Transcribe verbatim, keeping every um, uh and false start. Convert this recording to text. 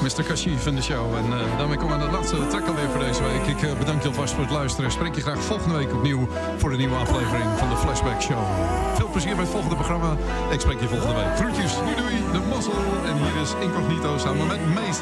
mister Kashif in de show. En uh, daarmee komen we aan de laatste track alweer voor deze week. Ik uh, bedank je alvast voor het luisteren. Spreek je graag volgende week opnieuw voor de nieuwe aflevering van de Flashback Show. Veel plezier bij het volgende programma. Ik spreek je volgende week. Groetjes, doei doei, de mazzel. En hier is Incognito samen met Meester.